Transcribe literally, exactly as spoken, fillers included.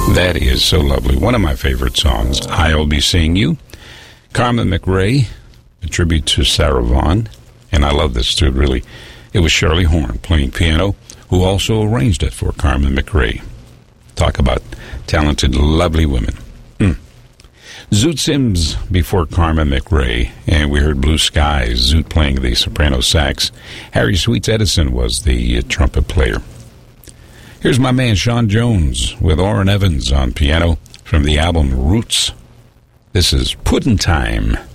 That is so lovely. One of my favorite songs, I'll Be Seeing You. Carmen McRae, a tribute to Sarah Vaughan. And I love this too, really. It was Shirley Horn playing piano, who also arranged it for Carmen McRae. Talk about talented, lovely women. Mm. Zoot Sims before Carmen McRae, and we heard Blue Skies, Zoot playing the soprano sax. Harry Sweets Edison was the uh, trumpet player. Here's my man Sean Jones with Orrin Evans on piano from the album Roots. This is Puddin' Time.